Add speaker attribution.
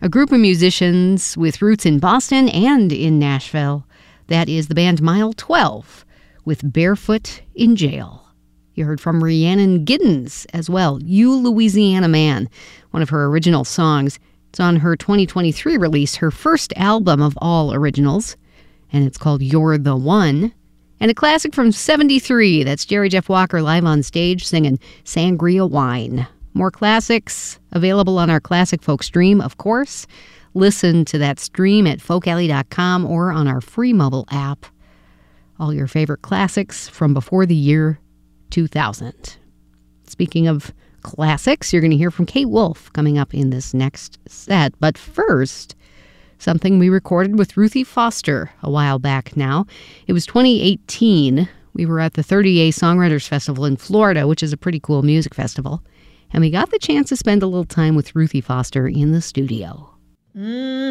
Speaker 1: A group of musicians with roots in Boston and in Nashville. That is the band Mile 12 with Barefoot in Jail. You heard from Rhiannon Giddens as well, You Louisiana Man, one of her original songs. It's on her 2023 release, her first album of all originals, and it's called You're the One. And a classic from 73, that's Jerry Jeff Walker live on stage singing Sangria Wine. More classics available on our Classic Folk stream, of course. Listen to that stream at folkalley.com or on our free mobile app. All your favorite classics from before the year 2000. Speaking of classics, you're going to hear from Kate Wolf coming up in this next set. But first, something we recorded with Ruthie Foster a while back now. It was 2018. We were at the 30A Songwriters Festival in Florida, which is a pretty cool music festival. And we got the chance to spend a little time with Ruthie Foster in the studio.